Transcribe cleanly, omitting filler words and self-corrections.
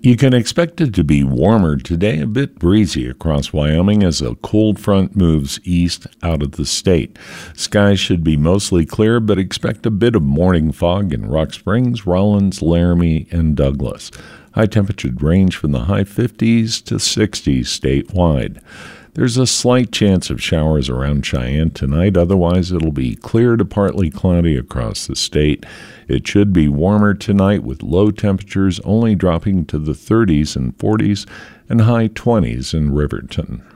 You can expect it to be warmer today, a bit breezy across Wyoming as a cold front moves east out of the state. Skies should be mostly clear, but expect a bit of morning fog in Rock Springs, Rollins, Laramie, and Douglas. High temperature range from the high 50s to 60s statewide. There's a slight chance of showers around Cheyenne tonight. Otherwise, it'll be clear to partly cloudy across the state. It should be warmer tonight with low temperatures only dropping to the 30s and 40s and high 20s in Riverton.